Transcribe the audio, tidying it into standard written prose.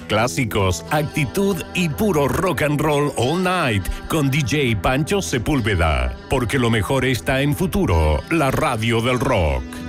clásicos, actitud y puro rock and roll all night con DJ Pancho Sepúlveda. Porque lo mejor está en Futuro, la radio del rock.